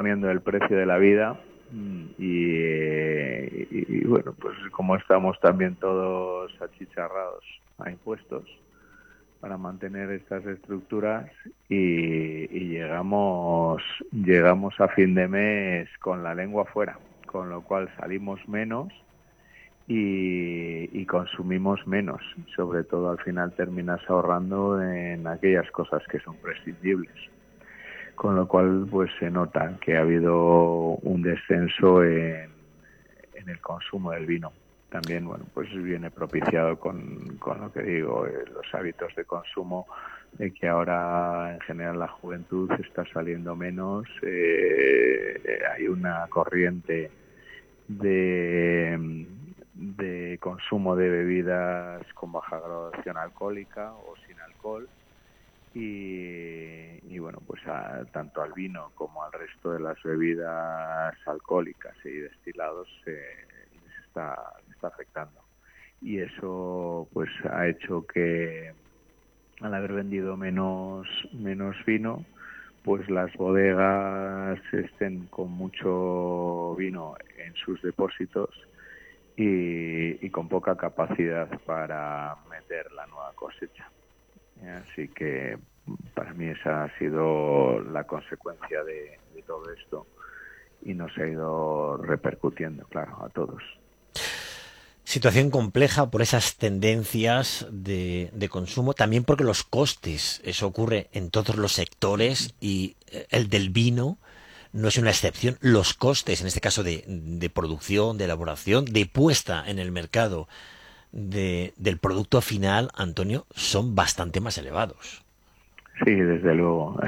poniendo el precio de la vida y bueno, pues como estamos también todos achicharrados a impuestos para mantener estas estructuras y llegamos a fin de mes con la lengua fuera, con lo cual salimos menos y consumimos menos. Sobre todo al final terminas ahorrando en aquellas cosas que son prescindibles. Con lo cual pues se nota que ha habido un descenso en el consumo del vino. También, bueno, pues viene propiciado con lo que digo, los hábitos de consumo, de que ahora en general la juventud está saliendo menos, hay una corriente de consumo de bebidas con baja graduación alcohólica o sin alcohol, y bueno, pues tanto al vino como al resto de las bebidas alcohólicas y destilados les está afectando. Y eso pues ha hecho que al haber vendido menos vino, pues las bodegas estén con mucho vino en sus depósitos y con poca capacidad para meter la nueva cosecha. Así que para mí esa ha sido la consecuencia de todo esto y nos ha ido repercutiendo, claro, a todos. Situación compleja por esas tendencias de consumo, también porque los costes, eso ocurre en todos los sectores y el del vino no es una excepción. Los costes, en este caso de producción, de elaboración, de puesta en el mercado del producto final, Antonio, son bastante más elevados. Sí, desde luego.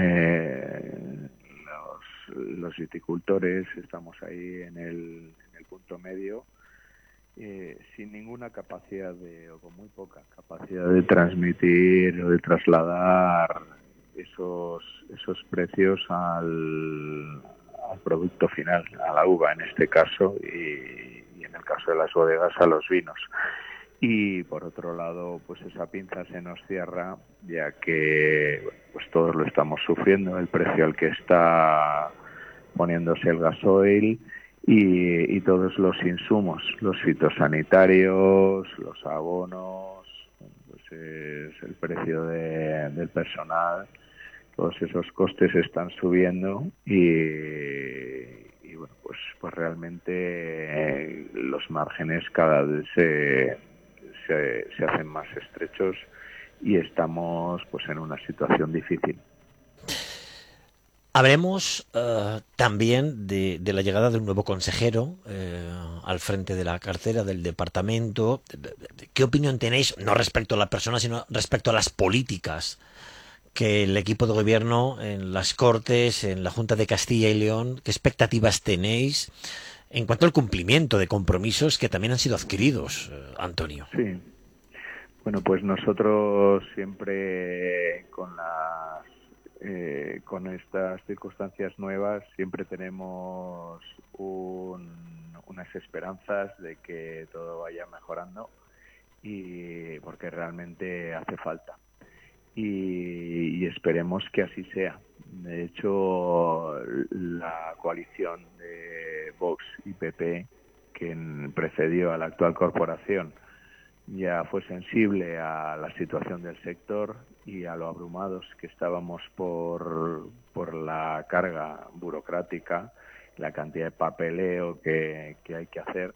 Los viticultores estamos ahí en el punto medio, sin ninguna capacidad o con muy poca capacidad de transmitir o de trasladar esos precios al producto final, a la uva en este caso, y en el caso de las bodegas a los vinos. Y por otro lado, pues esa pinza se nos cierra, ya que bueno, pues todos lo estamos sufriendo, el precio al que está poniéndose el gasoil y todos los insumos, los fitosanitarios, los abonos, pues es el precio del personal, todos esos costes están subiendo y bueno, pues realmente los márgenes cada vez se hacen más estrechos y estamos pues en una situación difícil. Hablemos también de la llegada de un nuevo consejero al frente de la cartera del departamento. ¿Qué opinión tenéis, no respecto a la persona, sino respecto a las políticas que el equipo de gobierno en las Cortes, en la Junta de Castilla y León, qué expectativas tenéis en cuanto al cumplimiento de compromisos que también han sido adquiridos, Antonio? Sí, bueno, pues nosotros siempre con estas circunstancias nuevas siempre tenemos unas esperanzas de que todo vaya mejorando y porque realmente hace falta. Y esperemos que así sea. De hecho, la coalición de Vox y PP, que precedió a la actual corporación, ya fue sensible a la situación del sector y a lo abrumados que estábamos por la carga burocrática, la cantidad de papeleo que hay que hacer,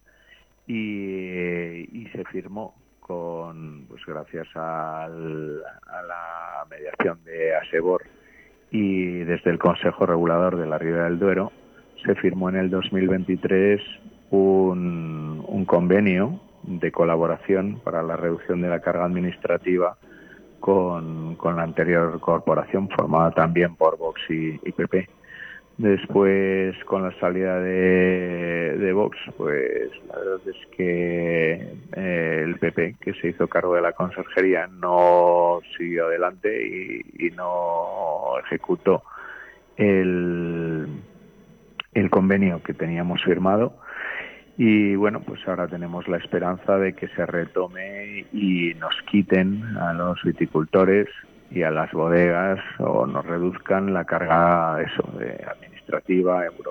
y se firmó pues gracias a la mediación de Asebor y desde el Consejo Regulador de la Ribera del Duero, se firmó en el 2023 un convenio de colaboración para la reducción de la carga administrativa con la anterior corporación, formada también por Vox y PP. Después, con la salida de Vox, pues la verdad es que el PP, que se hizo cargo de la conserjería, no siguió adelante y no ejecutó el convenio que teníamos firmado. Y bueno, pues ahora tenemos la esperanza de que se retome y nos quiten a los viticultores y a las bodegas o nos reduzcan la carga de administrativa,